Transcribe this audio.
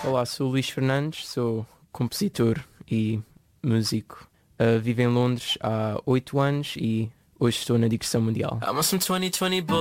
Olá, sou o Luís Fernandes, sou compositor e músico. Vivo em Londres há 8 anos e hoje estou na digressão mundial.